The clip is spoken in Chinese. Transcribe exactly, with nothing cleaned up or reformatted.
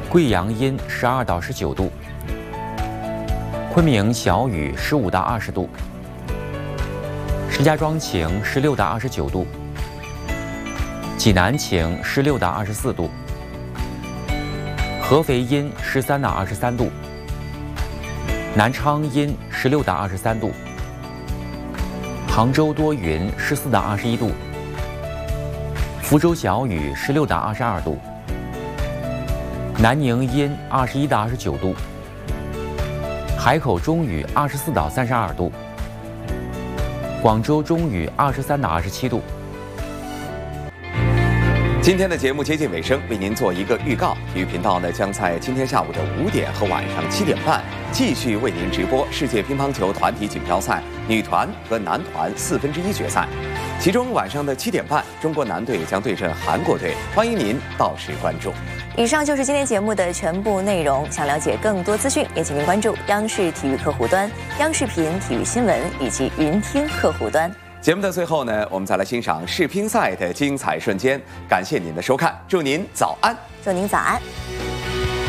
贵阳阴十二到十九度，昆明小雨十五到二十度，石家庄晴十六到二十九度，济南晴十六到二十四度，合肥阴十三到二十三度，南昌阴十六到二十三度，杭州多云十四到二十一度，福州小雨十六到二十二度，南宁阴二十一到二十九度，海口中雨二十四到三十二度，广州中雨二十三到二十七度。 今天的节目接近尾声，为您做一个预告。体育频道呢将在今天下午的五点和晚上七点半继续为您直播世界乒乓球团体锦标赛女团和男团四分之一决赛。其中晚上的七点半，中国男队将对阵韩国队，欢迎您到时关注。 以上就是今天节目的全部内容。想了解更多资讯，也请您关注央视体育客户端、央视频体育新闻以及云听客户端。 节目的最后呢，我们再来欣赏世乒赛的精彩瞬间。感谢您的收看，祝您早安， 祝您早安。